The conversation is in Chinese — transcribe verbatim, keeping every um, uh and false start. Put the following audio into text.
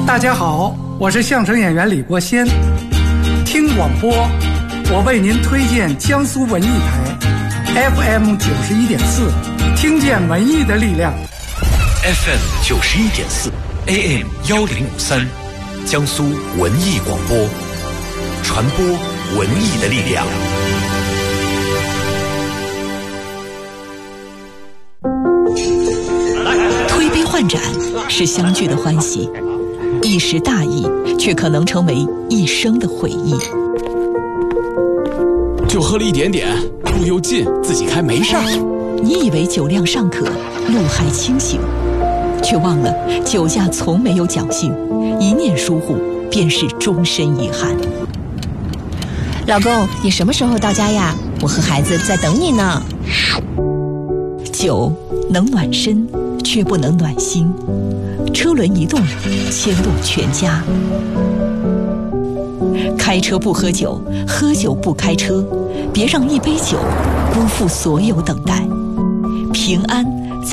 大家好，我是相声演员李国先。听广播，我为您推荐江苏文艺台 F M 九十一点四，听见文艺的力量。 F M 九十一点四 ，A M 幺零五三，江苏文艺广播，传播文艺的力量。 推杯换盏是相聚的欢喜，一时大意却可能成为一生的回忆。 就喝了一点点，路又近，自己开没事儿。 你以为酒量尚可，路还清醒，却忘了酒驾从没有侥幸，一念疏忽便是终身遗憾。 老公，你什么时候到家呀？我和孩子在等你呢。 酒能暖身，却不能暖心。车轮一动，牵动全家。开车不喝酒，喝酒不开车，别让一杯酒辜负所有等待。平安